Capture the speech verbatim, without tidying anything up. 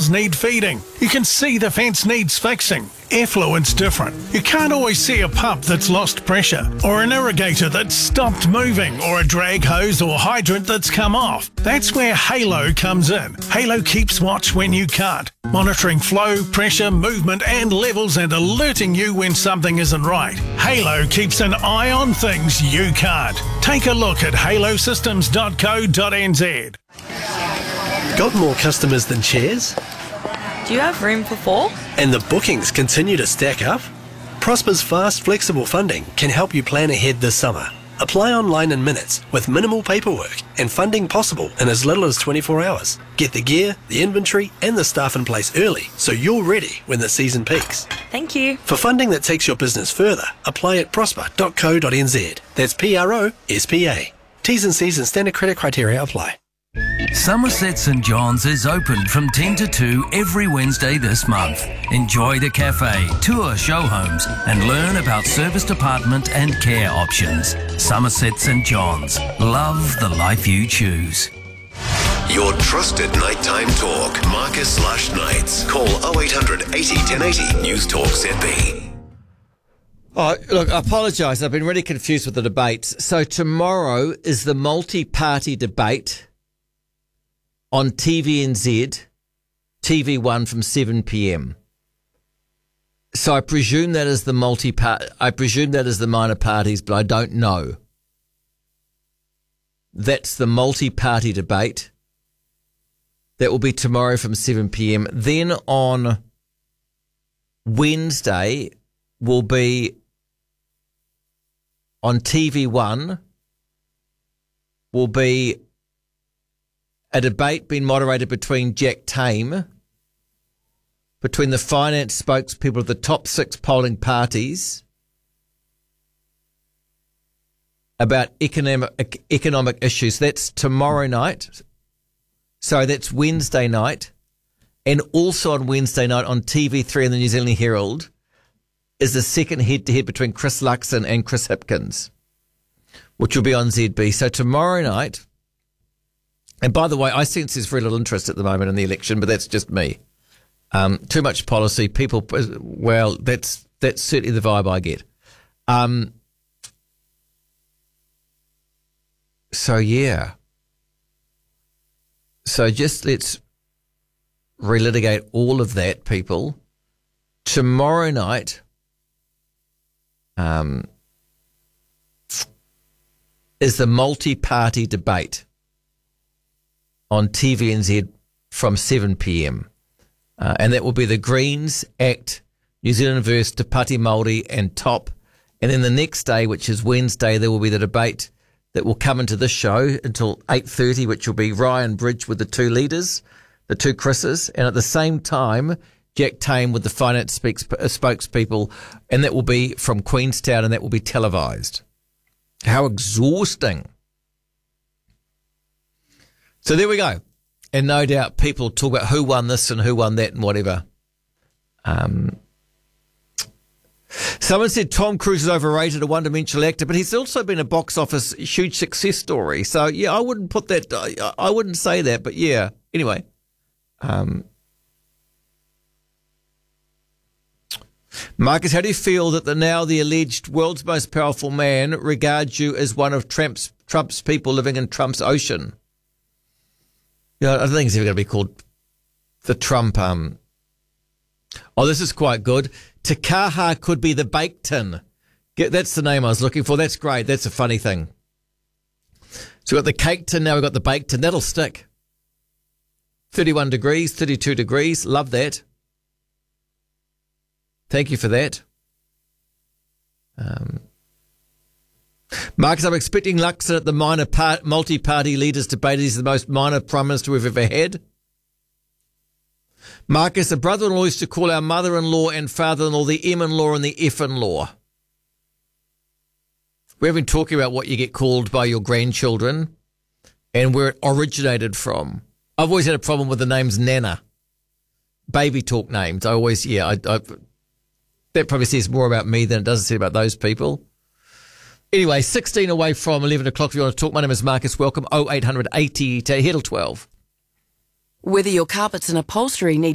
tiles need feeding. You can see the fence needs fixing. Effluent's different. You can't always see a pump that's lost pressure, or an irrigator that's stopped moving, or a drag hose or hydrant that's come off. That's where Halo comes in. Halo keeps watch when you can't, monitoring flow, pressure, movement and levels and alerting you when something isn't right. Halo keeps an eye on things you can't. Take a look at halo systems dot co dot n z. Got more customers than chairs? Do you have room for four? And the bookings continue to stack up? Prosper's fast, flexible funding can help you plan ahead this summer. Apply online in minutes with minimal paperwork and funding possible in as little as twenty-four hours. Get the gear, the inventory and the staff in place early so you're ready when the season peaks. Thank you. For funding that takes your business further, apply at prosper dot co dot n z. That's P R O S P A. T's and C's and standard credit criteria apply. Somerset St John's is open from ten to two every Wednesday this month. Enjoy the cafe, tour show homes and learn about service department and care options. Somerset St John's. Love the life you choose. Your trusted nighttime talk. Marcus Lush Nights. Call oh eight hundred eighty ten eighty. News Talk Z B. Oh, look, I apologise. I've been really confused with the debates. So tomorrow is the multi-party debate on T V N Z, T V one from seven p.m. So I presume that is the multi-part. I presume that is the minor parties, but I don't know. That's the multi-party debate. That will be tomorrow from seven p.m. Then on Wednesday will be on T V one will be a debate being moderated between Jack Tame, between the finance spokespeople of the top six polling parties about economic economic issues. That's tomorrow night. So that's Wednesday night. And also on Wednesday night on T V three and the New Zealand Herald is the second head-to-head between Chris Luxon and Chris Hipkins, which will be on Z B. So tomorrow night. And by the way, I sense there's very little interest at the moment in the election, but that's just me. Um, too much policy. People, well, that's that's certainly the vibe I get. Um, so, yeah. So just let's relitigate all of that, people. Tomorrow night um, is the multi-party debate on T V N Z from seven p.m. Uh, and that will be the Greens, ACT, New Zealand First, Te Pāti Māori and TOP. And then the next day, which is Wednesday, there will be the debate that will come into this show until eight thirty, which will be Ryan Bridge with the two leaders, the two Chris's, and at the same time, Jack Tame with the finance speaks, uh, spokespeople, and that will be from Queenstown and that will be televised. How exhausting. So there we go. And no doubt people talk about who won this and who won that and whatever. Um, someone said Tom Cruise is overrated, a one-dimensional actor, but he's also been a box office huge success story. So, yeah, I wouldn't put that, I, I wouldn't say that, but yeah. Anyway. Um, Marcus, how do you feel that the now the alleged world's most powerful man regards you as one of Trump's, Trump's people living in Trump's ocean? Yeah, I don't think it's ever going to be called the Trump. Um, oh, this is quite good. Te Kaha could be the bake tin. Get, that's the name I was looking for. That's great. That's a funny thing. So we've got the cake tin, now we've got the bake tin. That'll stick. thirty-one degrees, thirty-two degrees. Love that. Thank you for that. Um, Marcus, I'm expecting Luxon at the minor part, multi-party leaders debate. He's the most minor prime minister we've ever had. Marcus, a brother-in-law used to call our mother-in-law and father-in-law the M-in-law and the F-in-law. We've been talking about what you get called by your grandchildren and where it originated from. I've always had a problem with the names Nana. Baby talk names. I always, yeah, I, I, that probably says more about me than it does say about those people. Anyway, sixteen away from eleven o'clock. If you want to talk, my name is Marcus. Welcome. oh eight hundred eighty to Heddle twelve. Whether your carpets and upholstery need